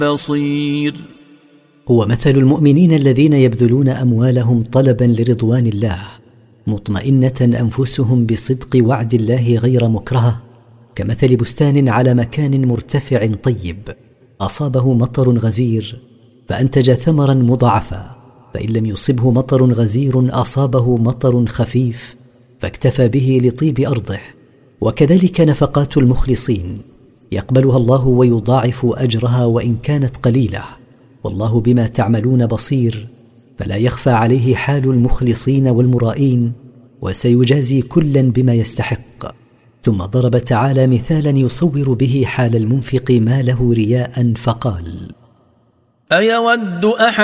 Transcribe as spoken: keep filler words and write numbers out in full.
بصير. هو مثل المؤمنين الذين يبذلون أموالهم طلبا لرضوان الله مطمئنة أنفسهم بصدق وعد الله غير مكرهة، كمثل بستان على مكان مرتفع طيب أصابه مطر غزير فأنتج ثمرا مضاعفا، فإن لم يصبه مطر غزير أصابه مطر خفيف فاكتفى به لطيب أرضه. وكذلك نفقات المخلصين يقبلها الله ويضاعف أجرها وإن كانت قليلة، والله بما تعملون بصير، فلا يخفى عليه حال المخلصين والمرائين، وسيجازي كلا بما يستحق. ثم ضرب تعالى مثالا يصور به حال المنفق ما له رياء فقال: أيود أحد